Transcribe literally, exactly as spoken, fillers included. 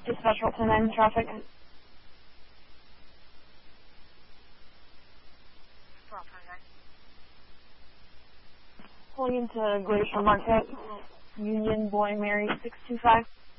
Dispatch roll ten nine traffic. Pulling into Glacier Marquette, Union Boy Mary six two five.